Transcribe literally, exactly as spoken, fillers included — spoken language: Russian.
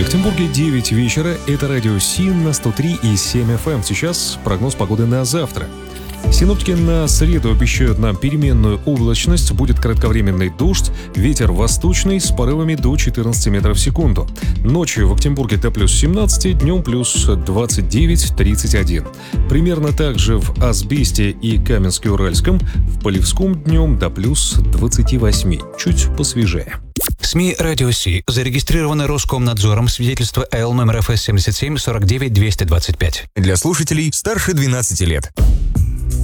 Екатеринбурге девять вечера. Это радио СИН на сто три и семь эф эм. Сейчас прогноз погоды на завтра. Синоптики на среду обещают нам переменную облачность, будет кратковременный дождь, ветер восточный с порывами до четырнадцати метров в секунду. Ночью в Екатеринбурге до плюс семнадцать, днем плюс двадцать девять - тридцать один. Примерно так же в Асбесте и Каменске-Уральском, в Полевском днем до плюс двадцати восьми, чуть посвежее. СМИ «Радио Си» зарегистрированы Роскомнадзором, свидетельство эл номер эф эс семьдесят семь сорок девять двести двадцать пять. Для слушателей старше двенадцати лет.